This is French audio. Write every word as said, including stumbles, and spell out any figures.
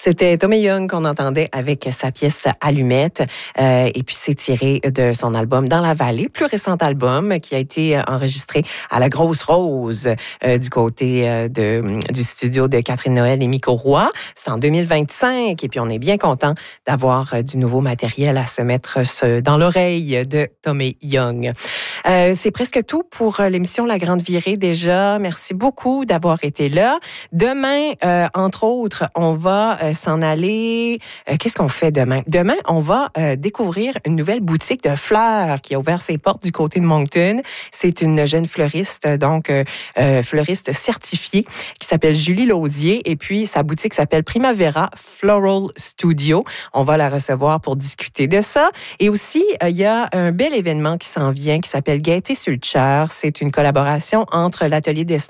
C'était Tommy Young qu'on entendait avec sa pièce Allumette. Euh, et puis, c'est tiré de son album Dans la vallée, plus récent album qui a été enregistré à la Grosse Rose euh, du côté euh, de, du studio de Catherine Noël et Miko Roy. C'est en deux mille vingt-cinq et puis on est bien content d'avoir euh, du nouveau matériel à se mettre ce, dans l'oreille de Tommy Young. Euh, c'est presque tout pour l'émission La Grande Virée déjà. Merci beaucoup d'avoir été là. Demain, euh, entre autres, on va euh, s'en aller. Euh, qu'est-ce qu'on fait demain? Demain, on va euh, découvrir une nouvelle boutique de fleurs qui a ouvert ses portes du côté de Moncton. C'est une jeune fleuriste, donc euh, euh, fleuriste certifiée, qui s'appelle Julie Lausier. Et puis, sa boutique s'appelle Primavera Floral Studio. On va la recevoir pour discuter de ça. Et aussi, euh, il y a un bel événement qui s'en vient qui s'appelle Gaieté Sulcher. C'est une collaboration entre l'Atelier d'Estampes